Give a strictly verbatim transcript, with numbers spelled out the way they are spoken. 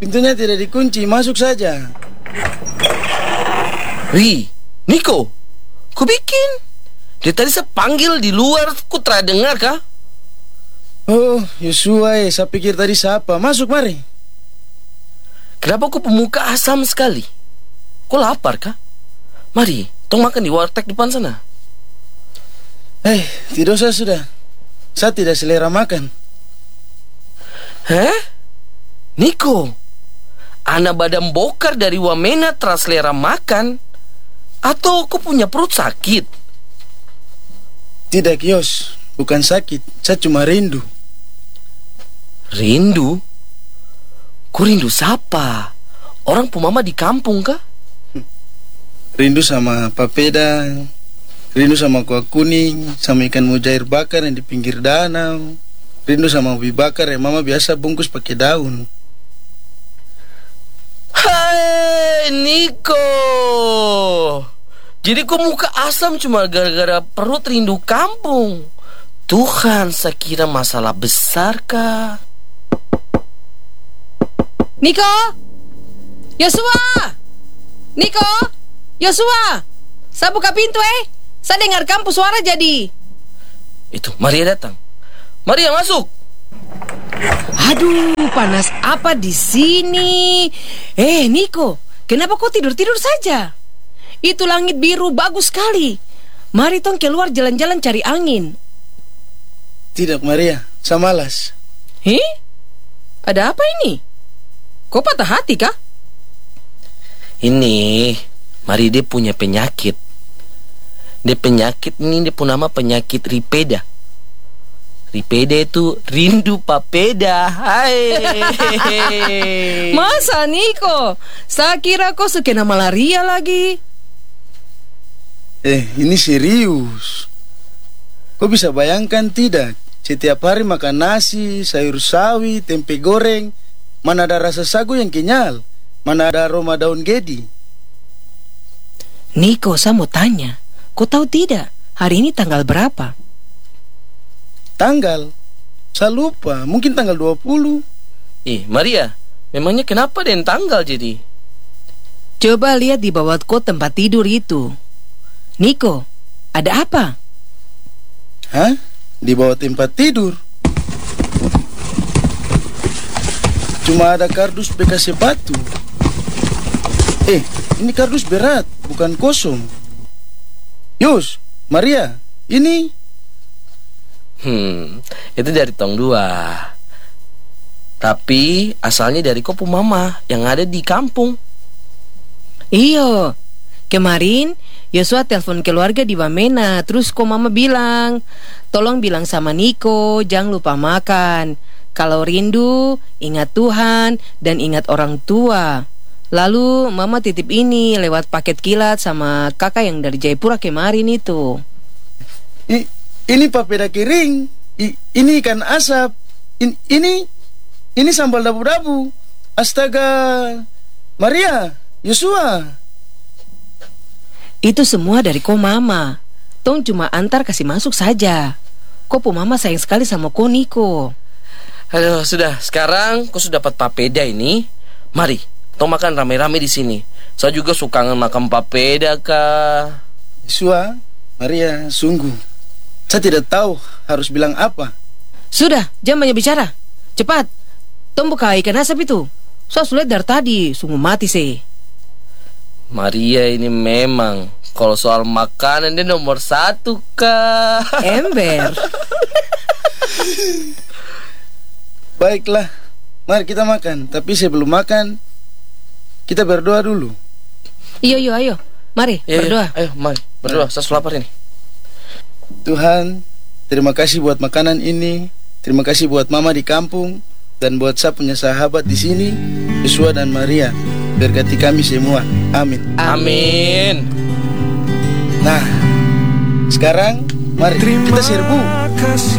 pintunya tidak dikunci, masuk saja. Ri, Niko, ku bikin. Dia tadi saya panggil di luar, ku tidak dengar kah? Oh, Yosua, eh, saya pikir tadi siapa. Masuk, mari. Kenapa kau pemuka asam sekali? Kau lapar kah? Mari, tong makan di warteg depan sana. Eh, tidak usah sudah. Saya tidak selera makan. Hah? Niko, anak badan bokar dari Wamena teras selera makan? Atau kau punya perut sakit? Tidak, Yos. Bukan sakit. Saya cuma rindu. Rindu? Kau rindu siapa? Orang pemama di kampung kah? Rindu sama papeda, rindu sama kuah kuning, sama ikan mujair bakar yang di pinggir danau, rindu sama ubi bakar yang mama biasa bungkus pakai daun. Hai Niko, jadi kau muka asam cuma gara-gara perut rindu kampung. Tuhan, saya kira masalah besar kah? Niko, Yosua, Niko, Yosua, saya buka pintu eh. Saya dengar kampus suara jadi. Itu Maria datang. Maria masuk. Aduh, panas apa di sini? Eh, Niko, kenapa kau tidur-tidur saja? Itu langit biru bagus sekali. Mari tong keluar jalan-jalan cari angin. Tidak, Maria, saya malas. Hih? Ada apa ini? Kau patah hati kah? Ini Mari dia punya penyakit. Dia penyakit ini dia pun nama penyakit ripeda. Ripeda itu rindu papeda. Hai. Masa Niko? Saya kira kau sekena malaria lagi. Eh, ini serius. Kau bisa bayangkan tidak? Setiap hari makan nasi, sayur sawi, tempe goreng. Mana ada rasa sagu yang kenyal? Mana ada aroma daun gedi? Niko, saya mau tanya. Kau tahu tidak, hari ini tanggal berapa? Tanggal? Saya lupa, mungkin tanggal dua puluh. Eh, Maria, memangnya kenapa den tanggal jadi? Coba lihat di bawah kau tempat tidur itu. Niko, ada apa? Hah? Di bawah tempat tidur? Cuma ada kardus bekas sepatu. Eh, ini kardus berat, bukan kosong. Yus, Maria, ini. Hmm, itu dari tong dua. Tapi asalnya dari kopu mama yang ada di kampung. Iyo, kemarin Yosua telepon keluarga di Wamena. Terus kok mama bilang, tolong bilang sama Niko, jangan lupa makan. Kalau rindu, ingat Tuhan dan ingat orang tua. Lalu mama titip ini lewat paket kilat sama kakak yang dari Jayapura kemarin itu. I, ini papeda kering. I, ini ikan asap. In, ini ini sambal dabu-dabu. Astaga, Maria, Yosua. Itu semua dari ko mama. Tong cuma antar kasih masuk saja. Ko po mama sayang sekali sama ko Niko. Aduh, sudah. Sekarang kau sudah dapat papeda ini. Mari, tong makan rame-rame di sini. Saya juga suka makan papeda kah. Yosua, Maria, sungguh saya tidak tahu harus bilang apa. Sudah, jangan banyak bicara. Cepat, tong buka ikan asap itu. Saya sulit dari tadi, sungguh mati sih. Maria ini memang kalau soal makanan dia nomor satu kah. Ember. Baiklah, mari kita makan. Tapi sebelum makan, kita berdoa dulu. Iyo, iyo, ayo. Mari, Ya, berdoa. Ayo, mari berdoa. Saya sudah lapar ini. Tuhan, terima kasih buat makanan ini. Terima kasih buat mama di kampung. Dan buat saya punya sahabat di sini, Yosua dan Maria. Berkati kami semua. Amin. Amin. Nah, sekarang mari kita serbu.